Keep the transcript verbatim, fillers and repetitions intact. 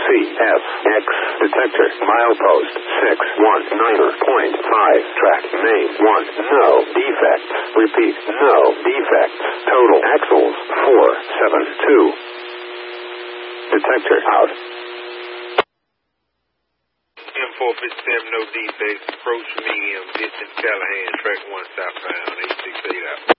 F X detector milepost six one nine point five track main one no defects. Repeat, no defects. Total axles four seven two. Detector out. M four fifty-seven, no defects. Approach medium, distance Callahan, track one southbound, eight six eight out.